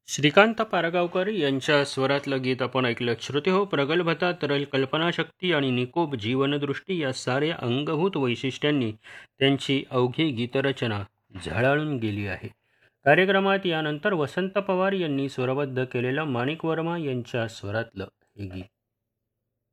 श्रीकांत पारगावकर यांच्या स्वरातलं गीत आपण ऐकलं. श्रुती हो, प्रगल्भता, तरल कल्पनाशक्ती आणि निकोप जीवनदृष्टी या साऱ्या अंगभूत वैशिष्ट्यांनी त्यांची अवघी गीतरचना झळाळून गेली आहे. कार्यक्रमात यानंतर वसंत पवार यांनी स्वरबद्ध केलेलं माणिक वर्मा यांच्या स्वरातलं हे गीत.